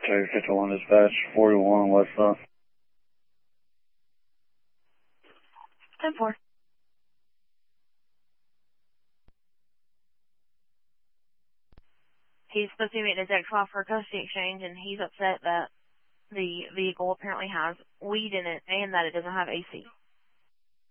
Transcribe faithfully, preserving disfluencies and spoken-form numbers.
Cherry fifty-one dispatch, forty-one West South. ten four. He's supposed to be meeting his ex-wife for a custody exchange, and he's upset that the vehicle apparently has weed in it and that it doesn't have A C.